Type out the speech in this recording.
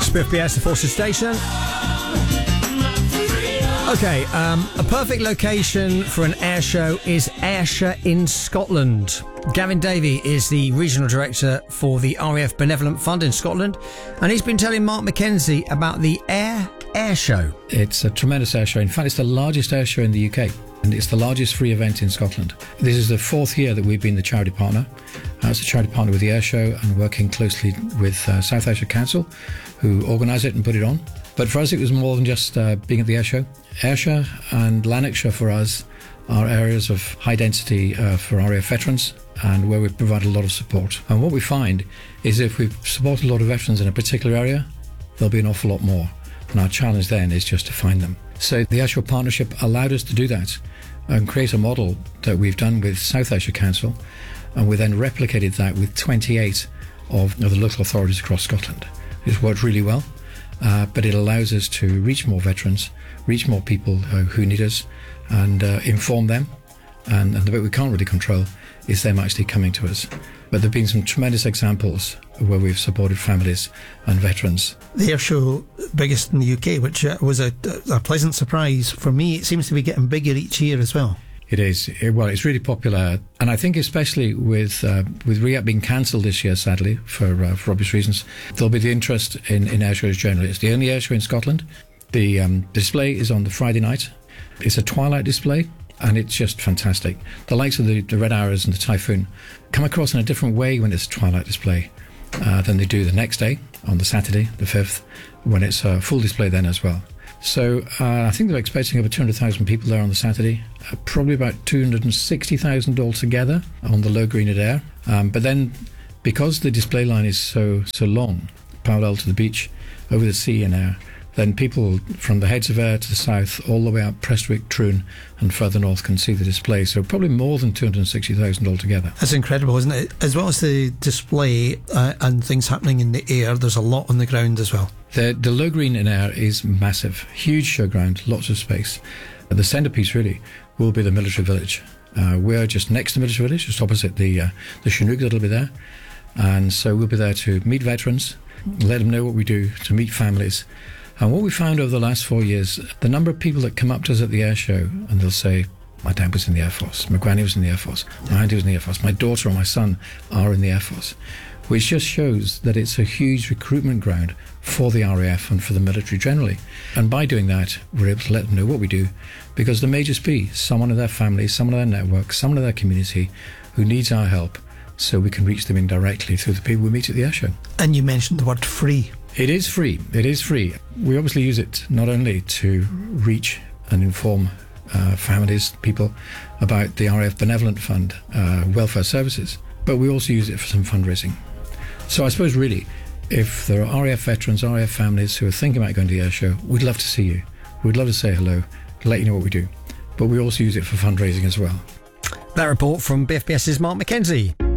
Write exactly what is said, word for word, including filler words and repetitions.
It's B F B S, the Forces Station. Okay, um, a perfect location for an air show is Ayrshire in Scotland. Gavin Davey is the Regional Director for the R A F Benevolent Fund in Scotland, and he's been telling Mark McKenzie about the Air Air Show. It's a tremendous air show. In fact, it's the largest air show in the U K, and it's the largest free event in Scotland. This is the fourth year that we've been the charity partner. Uh, it's a charity partner with the air show and working closely with uh, South Ayrshire Council, who organise it and put it on. But for us, it was more than just uh, being at the air show. Ayrshire and Lanarkshire for us are areas of high density uh, for R A F veterans and where we provide a lot of support. And what we find is if we support a lot of veterans in a particular area, there'll be an awful lot more. And our challenge then is just to find them. So the Ayrshire Partnership allowed us to do that and create a model that we've done with South Ayrshire Council, and we then replicated that with twenty-eight of, of the local authorities across Scotland. It's worked really well. Uh, but it allows us to reach more veterans, reach more people uh, who need us, and uh, inform them. And, and the bit we can't really control is them actually coming to us. But there have been some tremendous examples where we've supported families and veterans. The air show, biggest in the U K, which uh, was a, a pleasant surprise for me. It seems to be getting bigger each year as well. It is. It, well, it's really popular. And I think especially with uh, with RIAP being cancelled this year, sadly, for uh, for obvious reasons, there'll be the interest in, in air shows generally. It's the only air show in Scotland. The um, display is on the Friday night. It's a twilight display, and it's just fantastic. The likes of the, the Red Arrows and the Typhoon come across in a different way when it's a twilight display uh, than they do the next day, on the Saturday, the fifth, when it's a full display then as well. So uh, I think they're expecting over two hundred thousand people there on the Saturday, uh, probably about two hundred sixty thousand altogether on the Low Green at Ayr. Um, but then, because the display line is so so long, parallel to the beach, over the sea in Ayr, then people from the heads of Ayr to the south, all the way up Prestwick, Troon and further north can see the display. So probably more than two hundred sixty thousand altogether. That's incredible, isn't it? As well as the display uh, and things happening in the air, there's a lot on the ground as well. The, the Low Green in Ayr is massive, huge showground, lots of space. The centrepiece really will be the military village. Uh, we're just next to the military village, just opposite the uh, the Chinook that'll be there. And so we'll be there to meet veterans, let them know what we do, to meet families. And what we found over the last four years, the number of people that come up to us at the air show and they'll say, my dad was in the Air Force, my granny was in the Air Force, my auntie was in the Air Force, my daughter or my son are in the Air Force, which just shows that it's a huge recruitment ground for the R A F and for the military generally. And by doing that, we're able to let them know what we do, because there may just be someone in their family, someone in their network, someone in their community who needs our help, so we can reach them indirectly through the people we meet at the air show. And you mentioned the word free. It is free. It is free. We obviously use it not only to reach and inform uh, families, people, about the R A F Benevolent Fund uh, welfare services, but we also use it for some fundraising. So I suppose really, if there are R A F veterans, R A F families who are thinking about going to the air show, we'd love to see you. We'd love to say hello, let you know what we do. But we also use it for fundraising as well. That report from B F B S's Mark McKenzie.